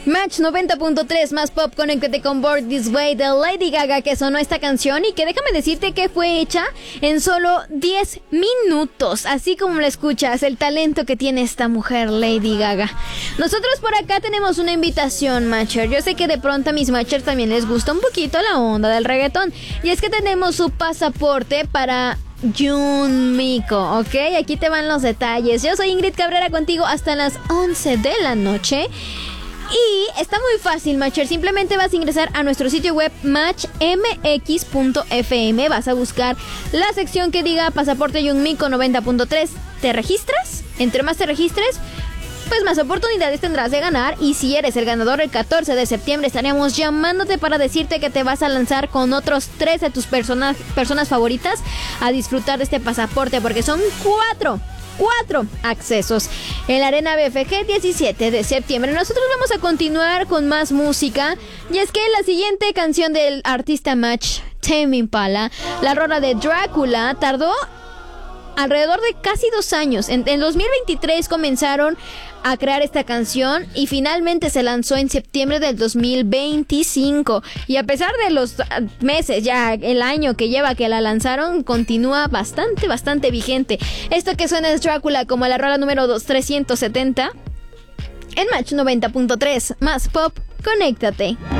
Match 90.3 más pop, conéctate con Born This Way de Lady Gaga, que sonó esta canción y que déjame decirte que fue hecha en solo 10 minutos, así como la escuchas, el talento que tiene esta mujer Lady Gaga. Nosotros por acá tenemos una invitación, Matcher. Yo sé que de pronto a mis Matchers también les gusta un poquito la onda del reggaetón, y es que tenemos su pasaporte para Jun Miko, ¿ok? Aquí te van los detalles. Yo soy Ingrid Cabrera contigo hasta las 11 de la noche. Y está muy fácil, Matcher. Simplemente vas a ingresar a nuestro sitio web matchmx.fm. Vas a buscar la sección que diga Pasaporte Jun Miko 90.3. ¿Te registras? Entre más te registres, pues más oportunidades tendrás de ganar. Y si eres el ganador, el 14 de septiembre estaremos llamándote para decirte que te vas a lanzar con otros 3 de tus personas favoritas a disfrutar de este pasaporte, porque son 4 accesos en la Arena BFG 17 de septiembre. Nosotros vamos a continuar con más música, y es que la siguiente canción del artista Match, Tame Impala, la rola de Drácula, tardó alrededor de casi 2 años. En 2023 comenzaron a crear esta canción y finalmente se lanzó en septiembre del 2025. Y a pesar de los meses, ya el año que lleva que la lanzaron, continúa bastante vigente. Esto que suena es Drácula, como la rola número 370 en Match 90.3 más pop. Conéctate.